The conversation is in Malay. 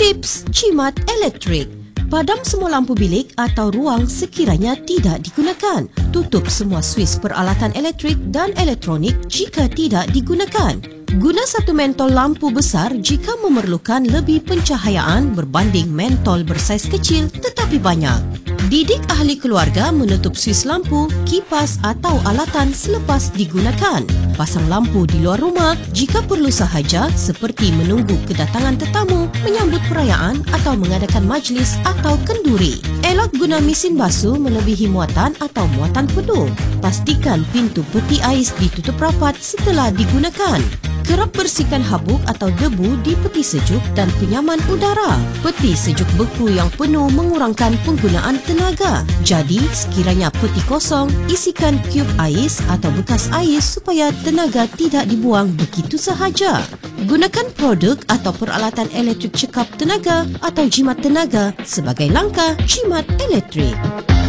Tips jimat elektrik. Padam semua lampu bilik atau ruang sekiranya tidak digunakan. Tutup semua suis peralatan elektrik dan elektronik jika tidak digunakan. Guna satu mentol lampu besar jika memerlukan lebih pencahayaan berbanding mentol bersaiz kecil tetapi banyak. Didik ahli keluarga menutup suis lampu, kipas atau alatan selepas digunakan. Pasang lampu di luar rumah jika perlu sahaja seperti menunggu kedatangan tetamu, menyambut perayaan atau mengadakan majlis atau kenduri. Elak guna mesin basuh melebihi muatan atau muatan penuh. Pastikan pintu peti ais ditutup rapat setelah digunakan. Kerap bersihkan habuk atau debu di peti sejuk dan penyaman udara. Peti sejuk beku yang penuh mengurangkan penggunaan tenaga. Jadi, sekiranya peti kosong, isikan kiub ais atau bekas ais supaya tenaga tidak dibuang begitu sahaja. Gunakan produk atau peralatan elektrik cekap tenaga atau jimat tenaga sebagai langkah jimat elektrik.